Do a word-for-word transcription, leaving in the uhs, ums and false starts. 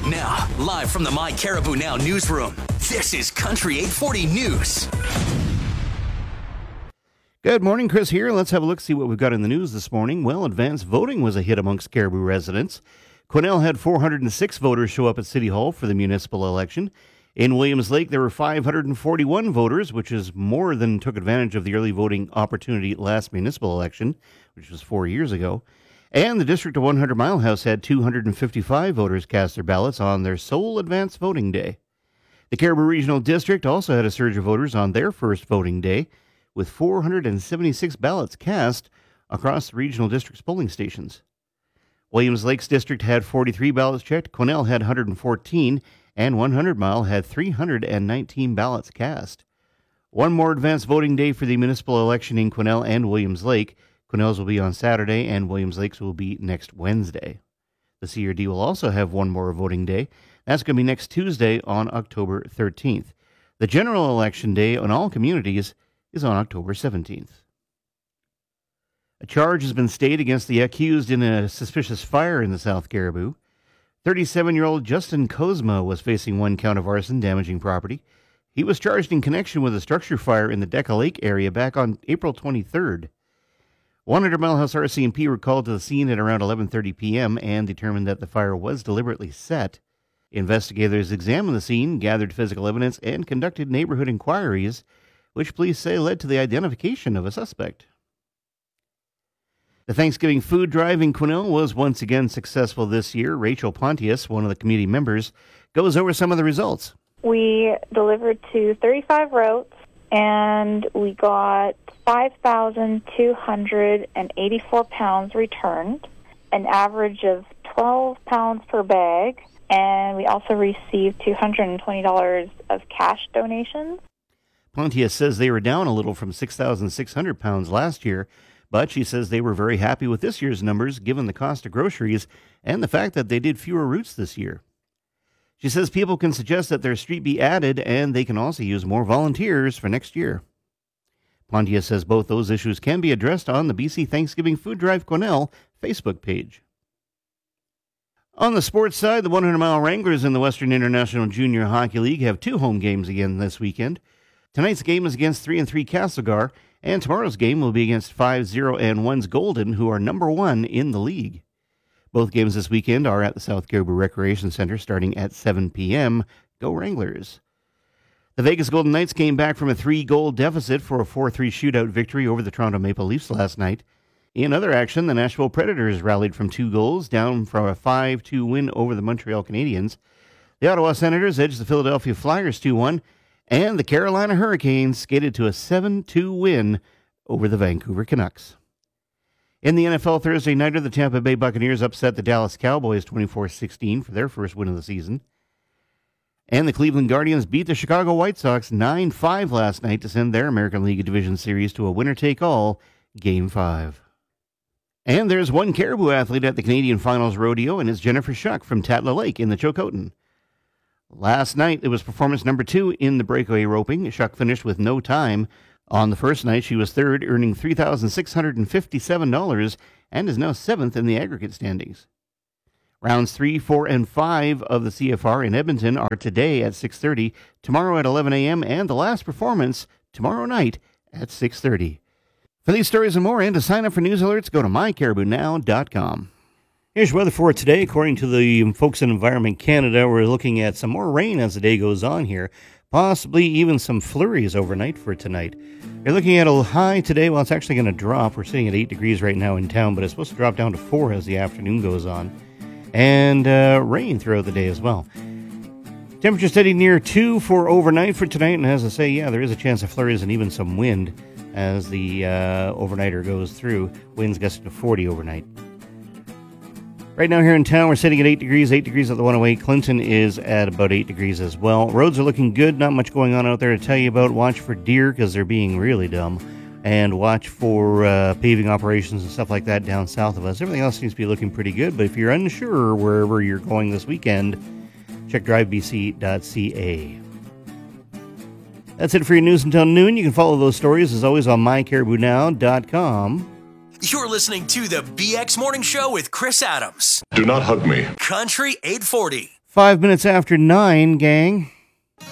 Now, live from the My Caribou Now newsroom, this is Country eight forty News. Good morning, Chris here. Let's have a look, see what we've got in the news this morning. Well, advanced voting was a hit amongst Caribou residents. Quesnel had four hundred six voters show up at City Hall for the municipal election. In Williams Lake, there were five hundred forty-one voters, which is more than took advantage of the early voting opportunity last municipal election, which was four years ago. And the District of one hundred Mile House had two hundred fifty-five voters cast their ballots on their sole advanced voting day. The Caribou Regional District also had a surge of voters on their first voting day, with four hundred seventy-six ballots cast across the regional district's polling stations. Williams Lake's district had forty-three ballots checked, Quesnel had one hundred fourteen, and one hundred Mile had three hundred nineteen ballots cast. One more advanced voting day for the municipal election in Quesnel and Williams Lake. Quesnel's will be on Saturday, and Williams Lake's will be next Wednesday. The C R D will also have one more voting day. That's going to be next Tuesday on October thirteenth. The general election day on all communities is on October seventeenth. A charge has been stayed against the accused in a suspicious fire in the South Caribou. thirty-seven-year-old Justin Kozma was facing one count of arson damaging property. He was charged in connection with a structure fire in the Deca Lake area back on April twenty-third. one hundred Mile House R C M P were called to the scene at around eleven thirty p.m. and determined that the fire was deliberately set. Investigators examined the scene, gathered physical evidence, and conducted neighborhood inquiries, which police say led to the identification of a suspect. The Thanksgiving food drive in Quesnel was once again successful this year. Rachel Pontius, one of the committee members, goes over some of the results. We delivered to thirty-five routes, and we got five thousand two hundred eighty-four pounds returned, an average of twelve pounds per bag, and we also received two hundred twenty dollars of cash donations. Pontius says they were down a little from six thousand six hundred pounds last year, but she says they were very happy with this year's numbers given the cost of groceries and the fact that they did fewer routes this year. She says people can suggest that their street be added and they can also use more volunteers for next year. Pontius says both those issues can be addressed on the B C Thanksgiving Food Drive Quesnel Facebook page. On the sports side, the one hundred Mile Wranglers in the Western International Junior Hockey League have two home games again this weekend. Tonight's game is against three and three Castlegar, and tomorrow's game will be against five zero and one's Golden, who are number one in the league. Both games this weekend are at the South Caribou Recreation Center starting at seven p.m. Go Wranglers! The Vegas Golden Knights came back from a three-goal deficit for a four three shootout victory over the Toronto Maple Leafs last night. In other action, the Nashville Predators rallied from two goals, down from a five two win over the Montreal Canadiens. The Ottawa Senators edged the Philadelphia Flyers two one, and the Carolina Hurricanes skated to a seven two win over the Vancouver Canucks. In the N F L Thursday nighter, the Tampa Bay Buccaneers upset the Dallas Cowboys twenty-four sixteen for their first win of the season. And the Cleveland Guardians beat the Chicago White Sox nine five last night to send their American League Division Series to a winner-take-all Game five. And there's one Caribou athlete at the Canadian Finals Rodeo, and it's Jennifer Shuck from Tatla Lake in the Chilcotin. Last night, it was performance number two in the breakaway roping. Shuck finished with no time. On the first night, she was third, earning three thousand six hundred fifty-seven dollars, and is now seventh in the aggregate standings. Rounds three, four, and five of the C F R in Edmonton are today at six thirty, tomorrow at eleven a.m., and the last performance tomorrow night at six thirty. For these stories and more, and to sign up for news alerts, go to my caribou now dot com. Here's weather for today. According to the folks in Environment Canada, we're looking at some more rain as the day goes on here. Possibly even some flurries overnight for tonight. You're looking at a high today. Well, it's actually going to drop. We're sitting at eight degrees right now in town, but it's supposed to drop down to four as the afternoon goes on. And uh, rain throughout the day as well. Temperature steady near two for overnight for tonight. And as I say, yeah, there is a chance of flurries and even some wind as the uh, overnighter goes through. Winds gusting to forty overnight. Right now here in town, we're sitting at eight degrees, eight degrees at the one-way. Clinton is at about eight degrees as well. Roads are looking good. Not much going on out there to tell you about. Watch for deer because they're being really dumb. And watch for uh, paving operations and stuff like that down south of us. Everything else seems to be looking pretty good. But if you're unsure wherever you're going this weekend, check drive b c dot c a. That's it for your news until noon. You can follow those stories, as always, on my caribou now dot com. You're listening to the B X Morning Show with Chris Adams. Do not hug me. Country eight forty. Five minutes after nine, gang.